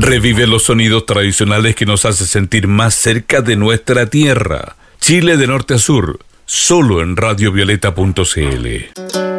Revive los sonidos tradicionales que nos hace sentir más cerca de nuestra tierra. Chile de norte a sur, solo en radiovioleta.cl.